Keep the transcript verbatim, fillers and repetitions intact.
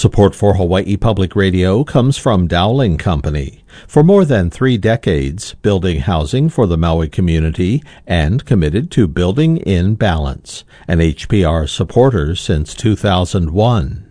Support for Hawaii Public Radio comes from Dowling Company. For more than three decades, building housing for the Maui community and committed to building in balance. An H P R supporter since two thousand one.